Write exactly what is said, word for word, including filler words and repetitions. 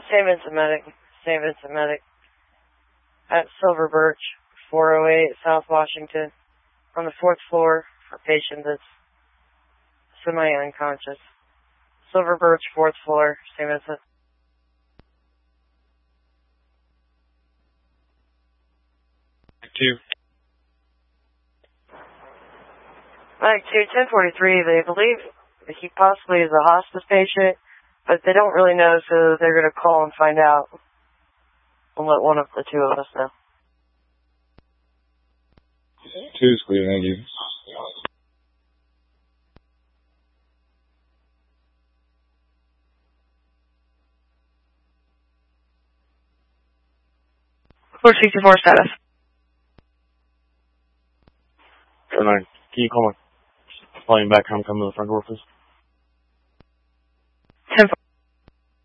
Saint Vincent Medic. Saint Vincent Medic. At Silver Birch, four oh eight South Washington. On the fourth floor for a patient that's semi-unconscious. Silver Birch, fourth floor, Saint Vincent. Two. Mike two, ten forty-three, they believe he possibly is a hospice patient, but they don't really know, so they're going to call and find out. And let one of the two of us know. Two is clear, thank you. four sixty-four status. Can you call my plane back? I'm coming to the front door, please.